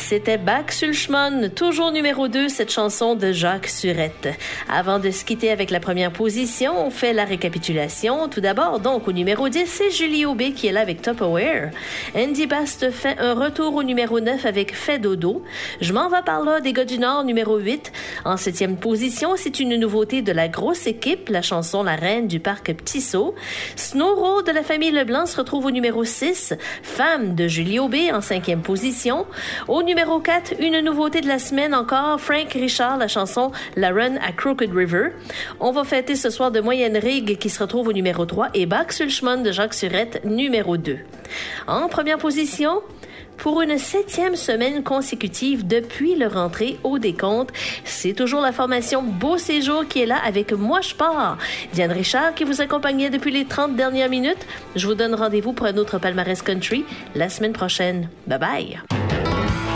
C'était Bach Sulchman, toujours numéro 2, cette chanson de Jacques Surette. Avant de se quitter avec la première position, on fait la récapitulation. Tout d'abord, donc, au numéro 10, c'est Julie Aubé qui est là avec Tupperware. Andy Bast fait un retour au numéro 9 avec Fait dodo. Je m'en vais par là des gars du Nord, numéro 8. En 7e position, c'est une nouveauté de la grosse équipe, la chanson La Reine du Parc Petit Saut. Snowro de la famille Leblanc se retrouve au numéro 6. Femme de Julie Aubé en 5e position. Au numéro 4, une nouveauté de la semaine encore, Frank Richard, la chanson La Run à Crooked River. On va fêter ce soir de Moyenne Rigue qui se retrouve au numéro 3 et Bach Sulchman de Jacques Surette, numéro 2. En première position, pour une 7e semaine consécutive depuis le rentrée au décompte, c'est toujours la formation Beau Séjour qui est là avec Moi je pars. Diane Richard qui vous accompagnait depuis les 30 dernières minutes. Je vous donne rendez-vous pour un autre palmarès country la semaine prochaine. Bye bye!